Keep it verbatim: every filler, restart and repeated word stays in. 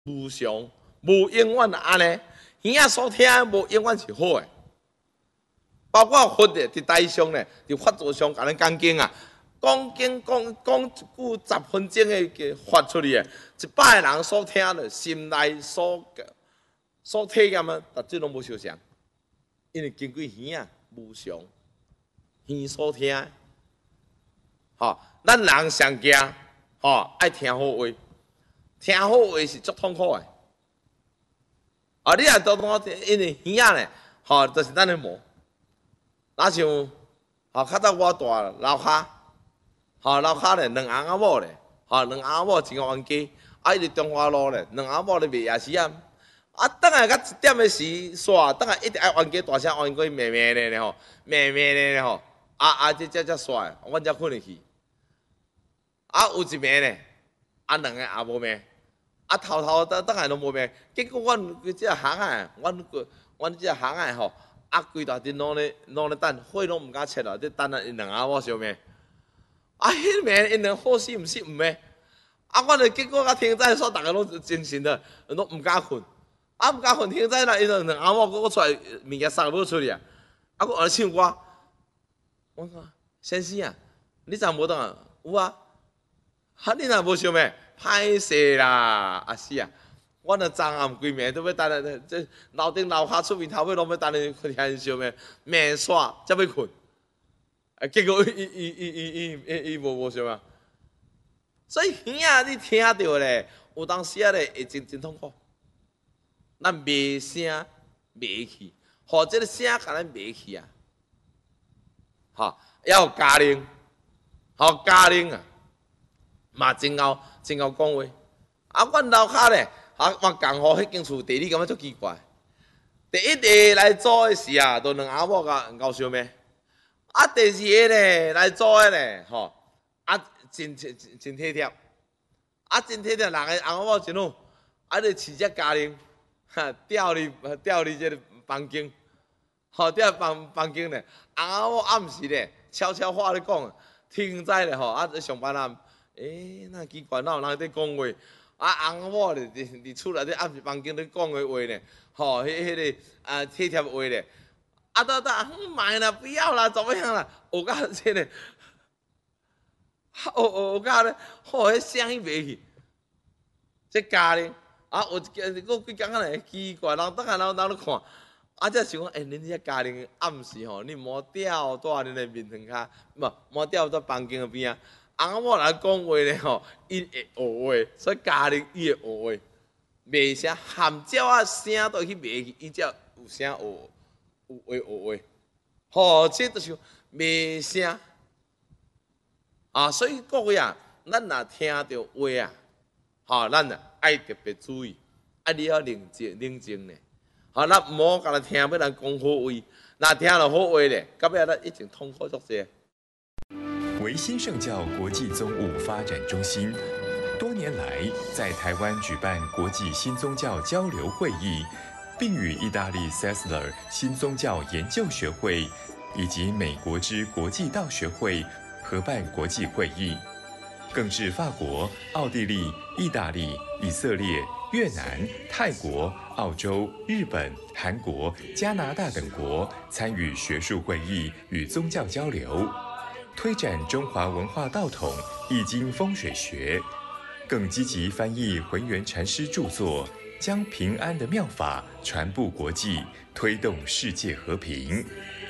无常，无永远安尼。耳仔所听的无永远是好诶，包括佛诶，伫台上咧，伫法座上甲咱讲经啊，讲经讲讲一句十分钟诶发出去诶，一百个人所听咧，心内所所体验啊，逐即拢无相像，因为经过耳仔无常，耳所听的，吼，咱人上惊，吼，爱听好话，听好话是足痛苦诶。啊！你若多多因为耳仔咧，吼，就是咱咧磨。若像吼较早我大楼骹，吼楼骹咧两翁仔某咧，吼两翁仔某真冤家，啊！伊伫中华路咧，两翁仔某咧卖夜市啊。啊，等下到一点的时煞，等下一直爱冤家大声冤家骂骂咧吼，骂骂咧吼，啊啊！这这这煞，阮才困入去。啊，有一暝咧，啊两个也无骂。啊，头头等等下拢无命，结果阮即个行啊，阮个阮即个行啊吼，啊规大阵拢咧拢咧等，火拢毋敢切啊，伫等啊因两下我相命。啊，迄暝因两好死毋死毋命，啊，阮咧结果甲天早煞逐个拢精神了，拢毋敢困，啊毋敢困，天早啦，因两两下我搁出来物件送要出去啊，啊搁来唱歌，我讲先生啊，你昨无当啊？有啊，哈你若无相命？歹势啦，啊是啊，阮着昨暗规暝都要等咧，这楼顶楼骹出面头尾拢要等咧听因相命，命煞才要困，啊结果伊伊伊伊伊伊伊无无相命，所以耳仔你听着咧，有当时啊咧会真真痛苦，咱骂声骂去，互即个声甲咱骂去啊，吼，要有家庭，吼家庭啊，嘛真够。真够讲话，啊，阮楼骹咧，啊，我共户迄间厝地理感觉足奇怪。第一个来租的时啊，都两阿某甲搞相骂，啊，第二个咧来租的咧，吼，啊，真真真体贴，啊，真体贴，人个阿某真好，啊，你饲只家庭，哈，调入调入即个房间，吼，调房房间咧，阿某暗时咧悄悄话咧讲，天灾咧吼，啊，上班啊。诶，那奇怪，哪有人伫讲话？啊，翁某咧伫伫厝内底暗时房间咧讲的话咧，吼，迄迄个啊体贴话咧，啊，等等，买啦，不要啦，怎么样啦？有甲这个，有有有甲咧，吼，迄声迄袂去，这家咧，啊，有一个几工仔咧奇怪，人等下人人咧看，啊，才想讲，诶，恁这家庭暗时吼，你莫吊带恁的面床骹，无莫吊在房间边啊。翁某来讲话咧吼，伊会学话，所以家庭伊会学话，骂声含鸟啊声都去骂去，伊才有声学，有话学话。吼，这就是骂声啊！所以各位啊，咱若听到话啊，吼，咱啊爱特别注意，啊，你要冷静冷静咧。好，咱毋好甲咱听要咱讲好话，若听了好话咧，到尾咱一定痛苦足济。 维新圣教国际宗务发展中心多年来在台湾举办国际新宗教交流会议，并与意大利 C E S L R 新宗教研究学会以及美国之国际道学会合办国际会议，更至法国、奥地利、意大利、以色列、越南、泰国、澳洲、日本、韩国、加拿大等国参与学术会议与宗教交流。推展中华文化道统、易经风水学，更积极翻译浑元禅师著作，将平安的妙法传布国际，推动世界和平。